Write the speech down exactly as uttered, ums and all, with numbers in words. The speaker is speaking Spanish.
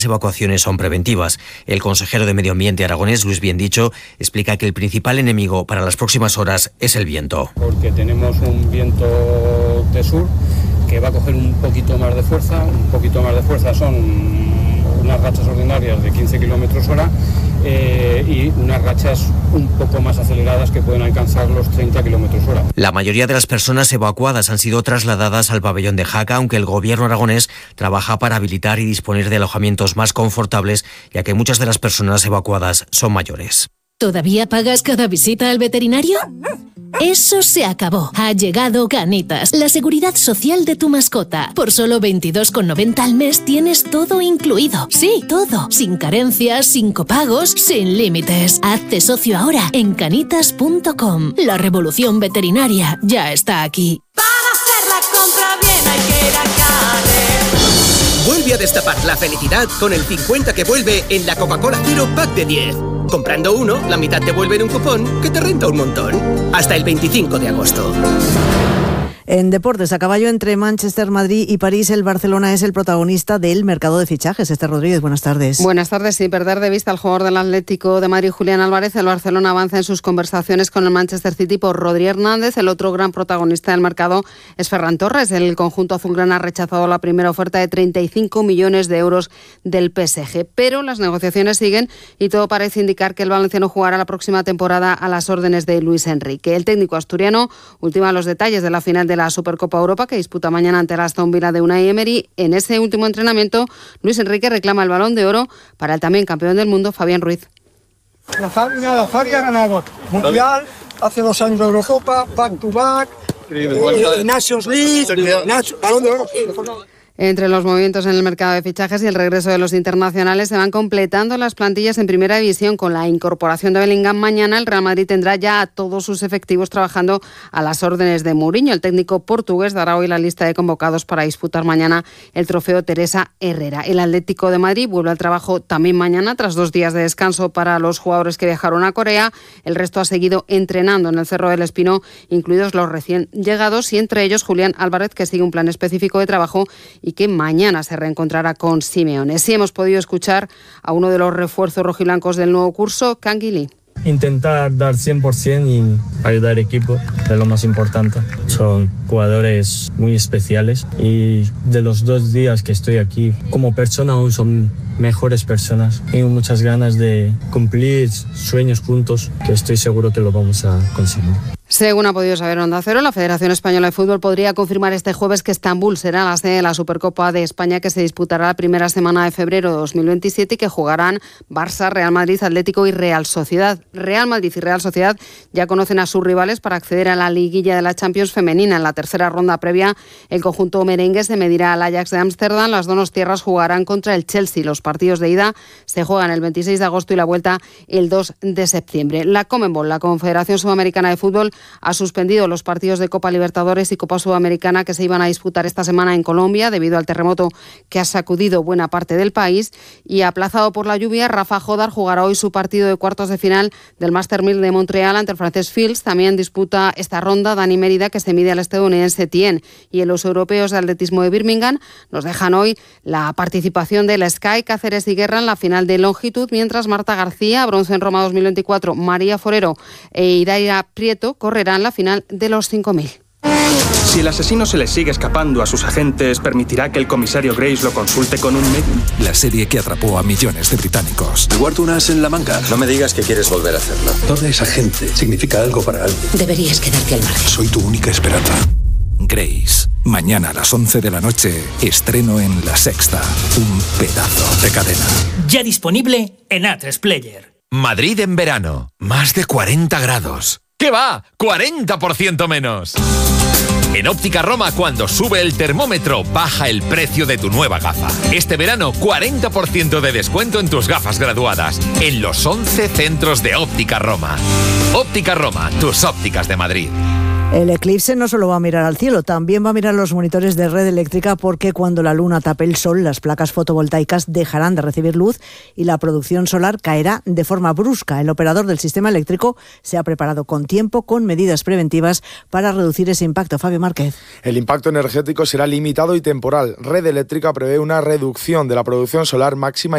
evacuaciones son preventivas. El consejero de Medio Ambiente aragonés, Luis Biendicho, explica que el principal enemigo para las próximas horas es el viento. Porque tenemos un viento de sur que va a coger un poquito más de fuerza, un poquito más de fuerza son unas rachas ordinarias de quince kilómetros hora eh, y unas rachas un poco más aceleradas que pueden alcanzar los treinta kilómetros hora. La mayoría de las personas evacuadas han sido trasladadas al pabellón de Jaca, aunque el gobierno aragonés trabaja para habilitar y disponer de alojamientos más confortables, ya que muchas de las personas evacuadas son mayores. ¿Todavía pagas cada visita al veterinario? Eso se acabó. Ha llegado Canitas, la seguridad social de tu mascota. Por solo veintidós con noventa al mes tienes todo incluido. Sí, todo. Sin carencias, sin copagos, sin límites. Hazte socio ahora en canitas punto com. La revolución veterinaria ya está aquí. Para hacer la compra bien hay que ir a Canet. Vuelve a destapar la felicidad con el cincuenta que vuelve en la Coca-Cola Cero Pack de diez. Comprando uno, la mitad te vuelve en un cupón que te renta un montón. Hasta el veinticinco de agosto. En deportes, a caballo entre Manchester, Madrid y París, el Barcelona es el protagonista del mercado de fichajes. Esther Rodríguez, buenas tardes. Buenas tardes. Sin perder de vista al jugador del Atlético de Madrid, Julián Álvarez, el Barcelona avanza en sus conversaciones con el Manchester City por Rodri Hernández. El otro gran protagonista del mercado es Ferran Torres. El conjunto azulgrana ha rechazado la primera oferta de treinta y cinco millones de euros del P S G. Pero las negociaciones siguen y todo parece indicar que el valenciano jugará la próxima temporada a las órdenes de Luis Enrique. El técnico asturiano ultima los detalles de la final de la Supercopa Europa que disputa mañana ante el Aston Villa de Unai Emery. En ese último entrenamiento, Luis Enrique reclama el Balón de Oro para el también campeón del mundo, Fabián Ruiz. La Fabia, la Fabia ha ganado Mundial, hace dos años de Eurocopa, back to back, eh, Nations League, Balón de Oro. Entre los movimientos en el mercado de fichajes y el regreso de los internacionales se van completando las plantillas en primera división. Con la incorporación de Bellingham mañana, el Real Madrid tendrá ya a todos sus efectivos trabajando a las órdenes de Mourinho. El técnico portugués dará hoy la lista de convocados para disputar mañana el trofeo Teresa Herrera. El Atlético de Madrid vuelve al trabajo también mañana, tras dos días de descanso para los jugadores que viajaron a Corea. El resto ha seguido entrenando en el Cerro del Espino, incluidos los recién llegados y entre ellos Julián Álvarez, que sigue un plan específico de trabajo y que mañana se reencontrará con Simeone. Sí hemos podido escuchar a uno de los refuerzos rojiblancos del nuevo curso, Canguilí. Intentar dar cien por ciento y ayudar al equipo es lo más importante. Son jugadores muy especiales y de los dos días que estoy aquí como persona aún son mejores personas. Tengo muchas ganas de cumplir sueños juntos que estoy seguro que lo vamos a conseguir. Según ha podido saber Onda Cero, la Federación Española de Fútbol podría confirmar este jueves que Estambul será la sede de la Supercopa de España, que se disputará la primera semana de febrero de dos mil veintisiete y que jugarán Barça, Real Madrid, Atlético y Real Sociedad. Real Madrid y Real Sociedad ya conocen a sus rivales para acceder a la liguilla de la Champions femenina. En la tercera ronda previa, el conjunto merengue se medirá al Ajax de Ámsterdam. Las donostiarras jugarán contra el Chelsea. Los partidos de ida se juegan el veintiséis de agosto y la vuelta el dos de septiembre. La Conmebol, la Confederación Sudamericana de Fútbol, ha suspendido los partidos de Copa Libertadores y Copa Sudamericana que se iban a disputar esta semana en Colombia debido al terremoto que ha sacudido buena parte del país, y aplazado por la lluvia, Rafa Jodar jugará hoy su partido de cuartos de final del Master mil de Montreal ante el francés Fields. También disputa esta ronda Dani Mérida, que se mide al estadounidense Tien, y en los europeos de atletismo de Birmingham nos dejan hoy la participación de la Sky, Cáceres y Guerra en la final de longitud, mientras Marta García, bronce en Roma dos mil veinticuatro, María Forero e Idaira Prieto correrán la final de los cinco mil. Si el asesino se le sigue escapando a sus agentes, ¿permitirá que el comisario Grace lo consulte con un médico? La serie que atrapó a millones de británicos. Guardo unas en la manga. No me digas que quieres volver a hacerlo. Toda esa gente significa algo para alguien. Deberías quedarte al margen. Soy tu única esperanza. Grace. Mañana a las once de la noche, estreno en La Sexta. Un pedazo de cadena. Ya disponible en A tres Player. Madrid en verano. Más de cuarenta grados. ¿Qué va? ¡cuarenta por ciento menos! En Óptica Roma, cuando sube el termómetro, baja el precio de tu nueva gafa. Este verano, cuarenta por ciento de descuento en tus gafas graduadas, en los once centros de Óptica Roma. Óptica Roma, tus ópticas de Madrid. El eclipse no solo va a mirar al cielo, también va a mirar los monitores de red eléctrica, porque cuando la luna tape el sol, las placas fotovoltaicas dejarán de recibir luz y la producción solar caerá de forma brusca. El operador del sistema eléctrico se ha preparado con tiempo, con medidas preventivas para reducir ese impacto. Fabio Márquez. El impacto energético será limitado y temporal. Red Eléctrica prevé una reducción de la producción solar máxima